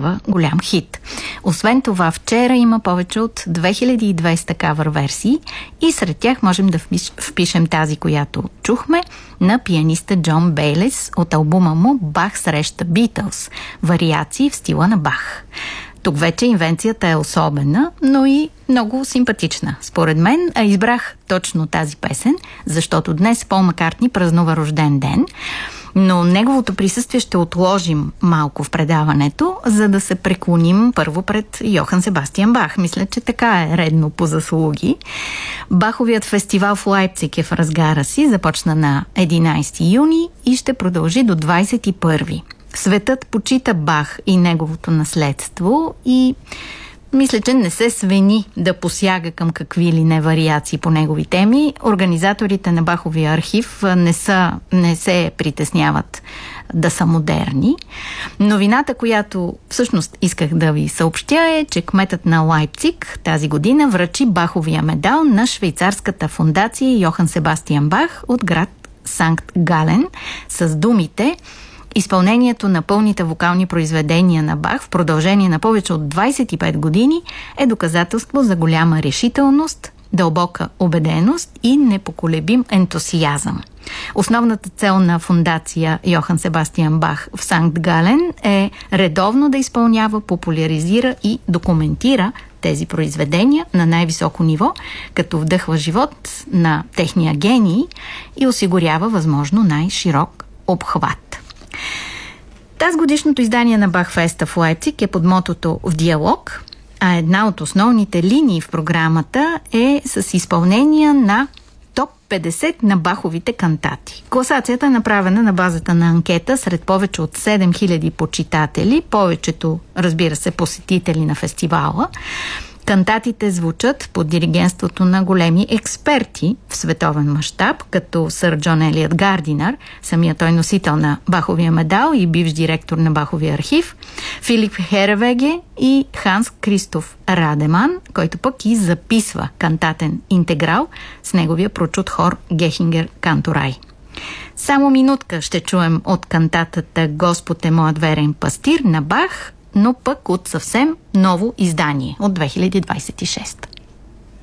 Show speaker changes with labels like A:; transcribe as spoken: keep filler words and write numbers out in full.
A: става голям хит. Освен това, вчера има повече от две хиляди и двеста кавър версии и сред тях можем да впишем тази, която чухме, на пианиста Джон Бейлис от албума му Бах среща Битълс. Вариации в стила на Бах. Тук вече инвенцията е особена, но и много симпатична. Според мен, а избрах точно тази песен, защото днес Пол Маккартни празнува рожден ден, но неговото присъствие ще отложим малко в предаването, за да се преклоним първо пред Йохан Себастиан Бах. Мисля, че така е редно по заслуги. Баховият фестивал в Лайпциг е в разгара си, започна на единайсети юни и ще продължи до двайсет и първи. Светът почита Бах и неговото наследство и мисля, че не се свени да посяга към какви ли не вариации по негови теми. Организаторите на Баховия архив не, са, не се притесняват да са модерни. Новината, която всъщност исках да ви съобщя е, че кметът на Лайпциг тази година връчи Баховия медал на швейцарската фондация Йохан Себастиан Бах от град Санкт Гален с думите: изпълнението на пълните вокални произведения на Бах в продължение на повече от двайсет и пет години е доказателство за голяма решителност, дълбока убеденост и непоколебим ентусиазъм. Основната цел на фондация Йохан Себастиан Бах в Санкт Гален е редовно да изпълнява, популяризира и документира тези произведения на най-високо ниво, като вдъхва живот на техния гений и осигурява възможно най-широк обхват. Тази годишното издание на Бах Феста в Лайпциг е под мотото «В диалог», а една от основните линии в програмата е с изпълнение на топ петдесет на Баховите кантати. Класацията е направена на базата на анкета сред повече от седем хиляди почитатели, повечето, разбира се, посетители на фестивала. Кантатите звучат под диригентството на големи експерти в световен мащаб, като сър Джон Елиот Гардинер, самият той носител на Баховия медал и бивш директор на Баховия архив, Филип Херевеге и Ханс Кристоф Радеман, който пък и записва кантатен интеграл с неговия прочут хор Гехингер Канторай. Само минутка ще чуем от кантатата «Господ е моят верен пастир» на Бах, но пък от съвсем ново издание от две хиляди двайсет и шеста.